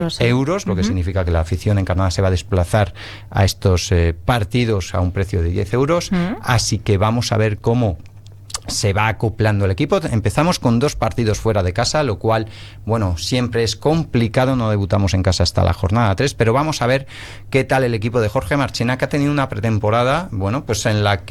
euros, lo que significa que la afición encarnada se va a desplazar a estos partidos a un precio de 10 euros. Así que vamos a ver cómo se va acoplando el equipo. Empezamos con 2 partidos fuera de casa, lo cual, bueno, siempre es complicado. No debutamos en casa hasta la jornada 3, pero vamos a ver qué tal el equipo de Jorge Marchena, que ha tenido una pretemporada, bueno, pues en la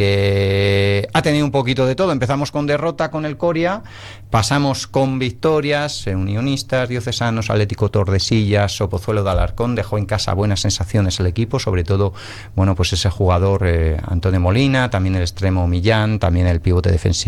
que ha tenido un poquito de todo. Empezamos con derrota con el Coria, pasamos con victorias, Unionistas, Diocesanos, Atlético Tordesillas, Pozuelo de Alarcón. Dejó en casa buenas sensaciones el equipo, sobre todo, bueno, pues ese jugador Antonio Molina, también el extremo Millán, también el pivote defensivo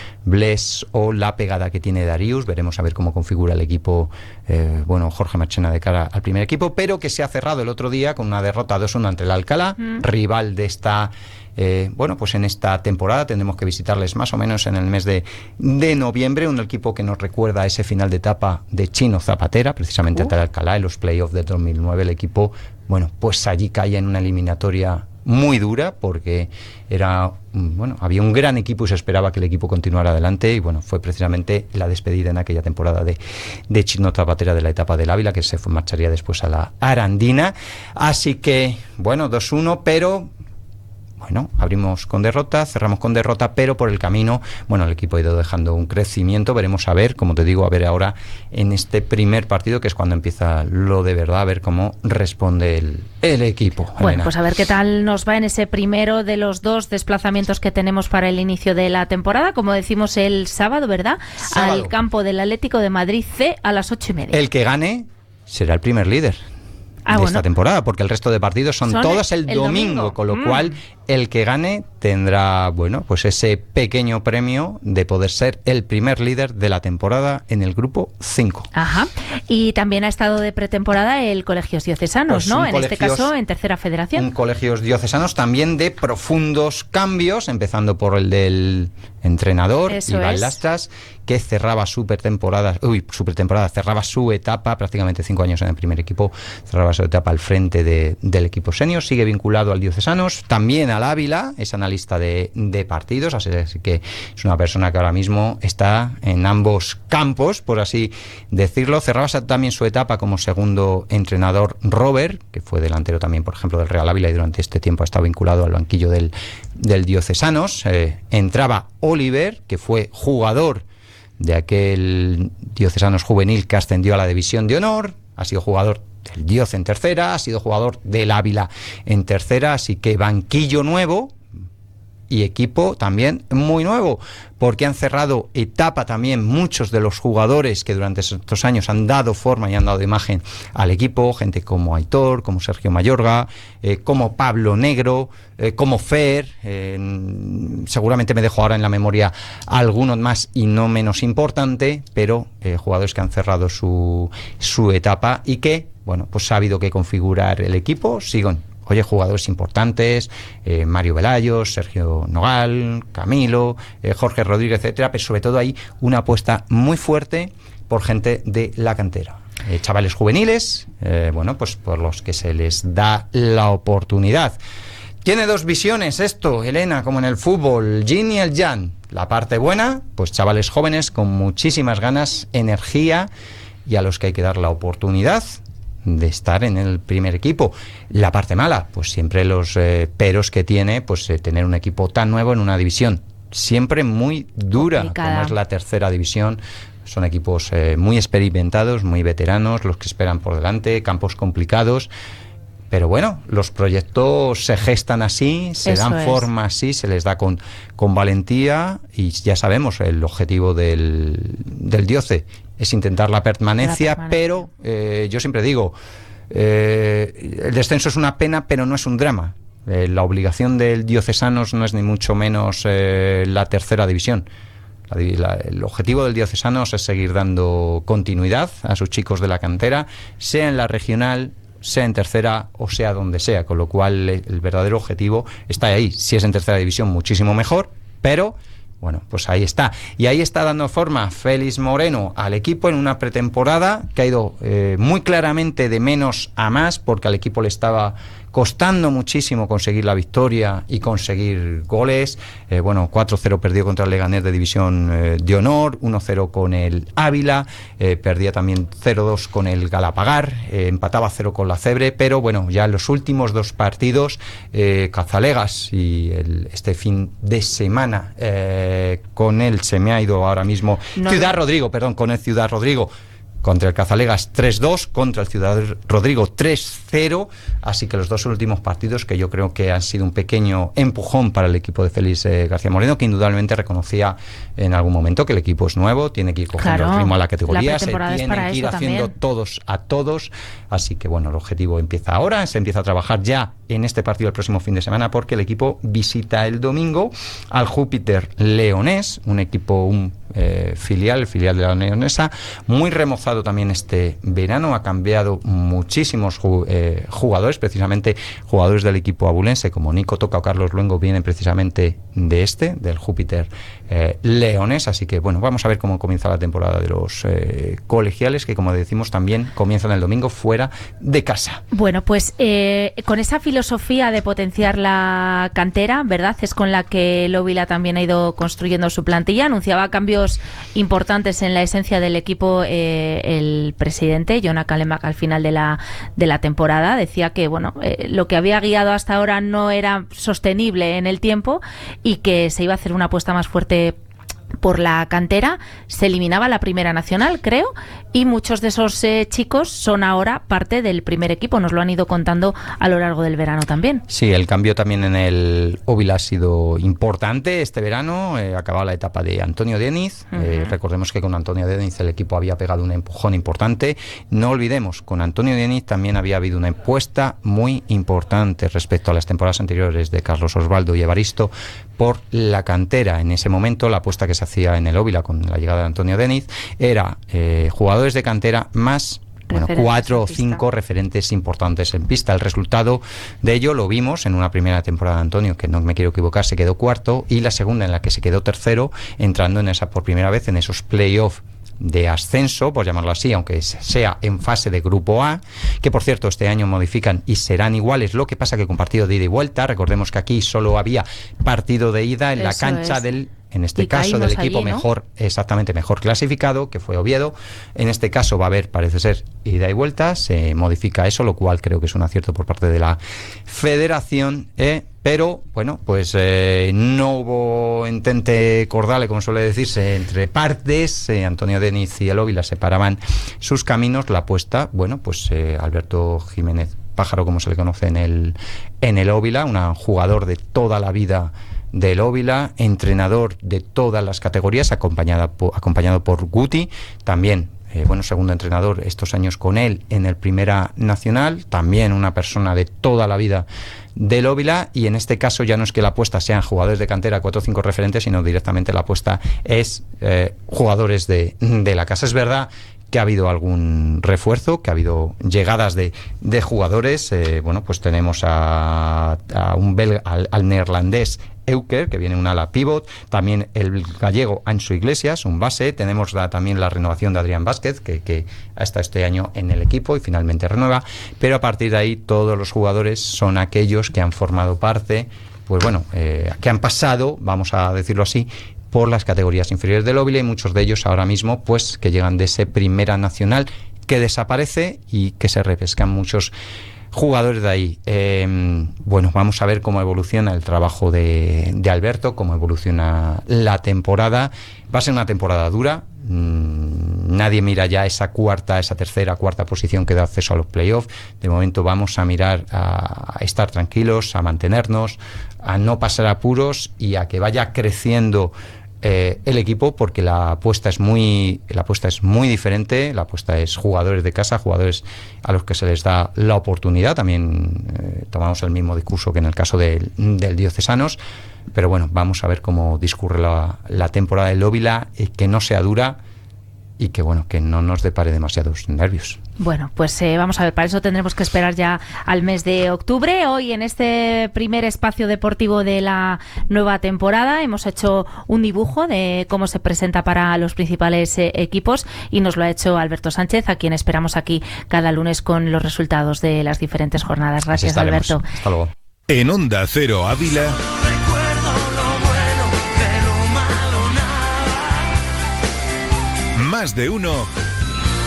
Bless, o la pegada que tiene Darius. Veremos a ver cómo configura el equipo bueno, Jorge Marchena de cara al primer equipo, pero que se ha cerrado el otro día con una derrota 2-1 ante el Alcalá, rival de esta bueno, pues en esta temporada. Tendremos que visitarles más o menos en el mes de noviembre, un equipo que nos recuerda a ese final de etapa de Chino Zapatera, precisamente ante el Alcalá en los playoffs de 2009. El equipo, bueno, pues allí cae en una eliminatoria muy dura, porque era, bueno, había un gran equipo y se esperaba que el equipo continuara adelante, y bueno, fue precisamente la despedida en aquella temporada de Chino Zapatera de la etapa del Ávila, que se marcharía después a la Arandina. Así que, bueno, 2-1, pero bueno, abrimos con derrota, cerramos con derrota, pero por el camino, bueno, el equipo ha ido dejando un crecimiento. Veremos a ver, como te digo, a ver ahora en este primer partido, que es cuando empieza lo de verdad, a ver cómo responde el equipo. Bueno, Elena, pues a ver qué tal nos va en ese primero de los 2 desplazamientos que tenemos para el inicio de la temporada, como decimos el sábado, ¿verdad? Sábado. Al campo del Atlético de Madrid C a las 8:30. El que gane será el primer líder de esta temporada, porque el resto de partidos son todos el domingo, con lo cual el que gane tendrá, bueno, pues ese pequeño premio de poder ser el primer líder de la temporada en el grupo 5. Ajá. Y también ha estado de pretemporada el Colegios Diocesanos, pues, ¿no? En este caso, en Tercera Federación. Un Colegios Diocesanos también de profundos cambios, empezando por el del entrenador, Iván Lastras, que cerraba su pretemporada, cerraba su etapa, prácticamente 5 años en el primer equipo, cerraba su etapa al frente del equipo senior. Sigue vinculado al Diocesanos, también al Ávila, es analista de partidos, así que es una persona que ahora mismo está en ambos campos, por así decirlo. Cerraba también su etapa como segundo entrenador Robert, que fue delantero también, por ejemplo, del Real Ávila, y durante este tiempo ha estado vinculado al banquillo del Diocesanos. Entraba Oliver, que fue jugador de aquel Diocesanos juvenil que ascendió a la División de Honor, ha sido jugador del Dioce en tercera, ha sido jugador del Ávila en tercera, así que banquillo nuevo y equipo también muy nuevo, porque han cerrado etapa también muchos de los jugadores que durante estos años han dado forma y han dado imagen al equipo, gente como Aitor, como Sergio Mayorga, como Pablo Negro, como Fer, seguramente me dejo ahora en la memoria algunos más y no menos importante, pero jugadores que han cerrado su etapa y que, bueno, pues ha habido que configurar el equipo. Jugadores importantes, Mario Velayos, Sergio Nogal, Camilo, Jorge Rodríguez, etcétera, pero sobre todo hay una apuesta muy fuerte por gente de la cantera. Chavales juveniles, bueno, pues por los que se les da la oportunidad. Tiene 2 visiones esto, Elena, como en el fútbol, yin y el yang. La parte buena, pues chavales jóvenes con muchísimas ganas, energía, y a los que hay que dar la oportunidad de estar en el primer equipo. La parte mala, pues siempre los peros que tiene, pues tener un equipo tan nuevo en una división siempre muy dura, complicada, como es la tercera división. Son equipos muy experimentados, muy veteranos, los que esperan por delante, campos complicados. Pero bueno, los proyectos se gestan así, se dan forma así, se les da con valentía, y ya sabemos, el objetivo del Dioce es intentar la permanencia, pero yo siempre digo, el descenso es una pena, pero no es un drama. La obligación del Diocesanos no es ni mucho menos la tercera división. El objetivo del Diocesanos es seguir dando continuidad a sus chicos de la cantera, sea en la regional, sea en tercera o sea donde sea, con lo cual el verdadero objetivo está ahí. Si es en tercera división, muchísimo mejor, pero Bueno, pues ahí está. Y ahí está dando forma Félix Moreno al equipo en una pretemporada que ha ido muy claramente de menos a más, porque al equipo le estaba costando muchísimo conseguir la victoria y conseguir goles. 4-0 perdió contra el Leganés de División de Honor, 1-0 con el Ávila, perdía también 0-2 con el Galapagar, empataba 0 con la Cebre, pero bueno, ya en los últimos 2 partidos, Cazalegas y este fin de semana, con él se me ha ido ahora mismo, con el Ciudad Rodrigo, contra el Cazalegas 3-2, contra el Ciudad Rodrigo 3-0, así que los 2 últimos partidos que yo creo que han sido un pequeño empujón para el equipo de Félix García Moreno, que indudablemente reconocía en algún momento que el equipo es nuevo, tiene que ir cogiendo el ritmo a la categoría, se tienen que ir haciendo todos a todos, así que bueno, el objetivo empieza ahora, se empieza a trabajar ya en este partido el próximo fin de semana, porque el equipo visita el domingo al Júpiter Leonés, un equipo, filial de la Leonesa, muy remozado también este verano, ha cambiado muchísimos jugadores, precisamente jugadores del equipo abulense como Nico Toca o Carlos Luengo vienen precisamente del Júpiter Leones, así que bueno, vamos a ver cómo comienza la temporada de los colegiales, que como decimos también comienzan el domingo fuera de casa. Bueno, pues con esa filosofía de potenciar la cantera, ¿verdad? Es con la que el Óvila también ha ido construyendo su plantilla, anunciaba cambios importantes en la esencia del equipo el presidente, Jona Kallenbach, al final de la temporada. Decía que bueno, lo que había guiado hasta ahora no era sostenible en el tiempo y que se iba a hacer una apuesta más fuerte por la cantera. Se eliminaba la Primera Nacional, creo, y muchos de esos chicos son ahora parte del primer equipo. Nos lo han ido contando a lo largo del verano también. Sí, el cambio también en el Óvila ha sido importante este verano. Acababa la etapa de Antonio Deniz. Recordemos que con Antonio Deniz el equipo había pegado un empujón importante. No olvidemos, con Antonio Deniz también había habido una apuesta muy importante respecto a las temporadas anteriores de Carlos Osvaldo y Evaristo por la cantera. En ese momento la apuesta que se hacía en el Óvila con la llegada de Antonio Deniz era jugadores de cantera más 4 o 5 referentes importantes en pista. El resultado de ello lo vimos en una primera temporada de Antonio, que no me quiero equivocar, se quedó cuarto, y la segunda en la que se quedó tercero, entrando por primera vez en esos playoffs de ascenso, por llamarlo así, aunque sea en fase de grupo A, que por cierto este año modifican y serán iguales, lo que pasa que con partido de ida y vuelta. Recordemos que aquí solo había partido de ida en la cancha en este caso del equipo allí, ¿no? mejor clasificado, que fue Oviedo. En este caso va a haber, parece ser, ida y vuelta, se modifica eso, lo cual creo que es un acierto por parte de la federación, pero bueno, pues no hubo entente cordale, como suele decirse, entre partes. Antonio Deniz y el Óvila separaban sus caminos. La apuesta, bueno, pues Alberto Jiménez Pájaro, como se le conoce en el Óvila, un jugador de toda la vida del Óvila, entrenador de todas las categorías, acompañado por Guti, también segundo entrenador estos años con él en el Primera Nacional, también una persona de toda la vida del Óvila, y en este caso ya no es que la apuesta sean jugadores de cantera, 4 o 5 referentes, sino directamente la apuesta es jugadores de la casa. Es verdad que ha habido algún refuerzo, que ha habido llegadas de jugadores. Pues tenemos al neerlandés Euker, que viene un ala pivot, también el gallego Ancho Iglesias, un base. Tenemos también la renovación de Adrián Vázquez, que ha estado este año en el equipo y finalmente renueva, pero a partir de ahí todos los jugadores son aquellos que han formado parte, que han pasado, vamos a decirlo así, por las categorías inferiores del Óvila, y muchos de ellos ahora mismo pues que llegan de ese Primera Nacional que desaparece y que se repescan muchos jugadores de ahí. Vamos a ver cómo evoluciona el trabajo de Alberto, cómo evoluciona la temporada. Va a ser una temporada dura. Nadie mira ya esa tercera, cuarta posición que da acceso a los playoffs. De momento vamos a mirar a estar tranquilos, a mantenernos, a no pasar apuros y a que vaya creciendo el equipo, porque la apuesta es muy diferente. La apuesta es jugadores de casa, jugadores a los que se les da la oportunidad. También tomamos el mismo discurso que en el caso del Diocesanos, pero vamos a ver cómo discurre la temporada del Óvila, que no sea dura y que bueno, que no nos depare demasiados nervios. Bueno, pues vamos a ver, para eso tendremos que esperar ya al mes de octubre. Hoy, en este primer espacio deportivo de la nueva temporada, hemos hecho un dibujo de cómo se presenta para los principales equipos, y nos lo ha hecho Alberto Sánchez, a quien esperamos aquí cada lunes con los resultados de las diferentes jornadas. Gracias, Alberto. Hasta luego. En Onda Cero Ávila, Más de Uno